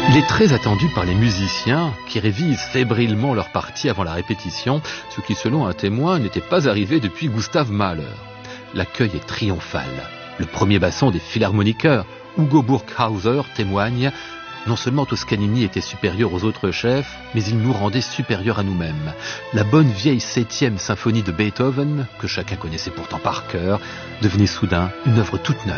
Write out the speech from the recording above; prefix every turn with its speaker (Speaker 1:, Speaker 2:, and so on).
Speaker 1: Il est très attendu par les musiciens qui révisent fébrilement leur partie avant la répétition, ce qui, selon un témoin, n'était pas arrivé depuis Gustav Mahler. L'accueil est triomphal. Le premier basson des philharmoniqueurs, Hugo Burghauser, témoigne « Non seulement Toscanini était supérieur aux autres chefs, mais il nous rendait supérieurs à nous-mêmes. La bonne vieille 7e symphonie de Beethoven, que chacun connaissait pourtant par cœur, devenait soudain une œuvre toute neuve. »